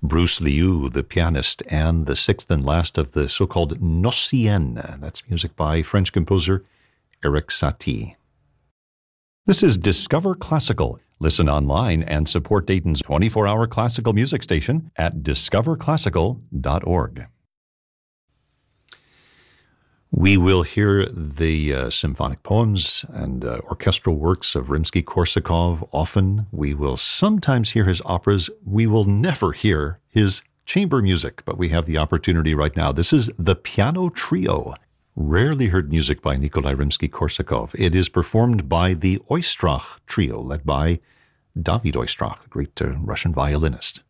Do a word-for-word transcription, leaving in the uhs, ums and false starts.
Bruce Liu, the pianist, and the sixth and last of the so-called Nocien. That's music by French composer Erik Satie. This is Discover Classical. Listen online and support Dayton's twenty-four hour classical music station at discover classical dot org. We will hear the uh, symphonic poems and uh, orchestral works of Rimsky-Korsakov often. We will sometimes hear his operas. We will never hear his chamber music, but we have the opportunity right now. This is the Piano Trio. Rarely heard music by Nikolai Rimsky-Korsakov. It is performed by the Oistrach Trio, led by David Oistrach, the great uh, Russian violinist.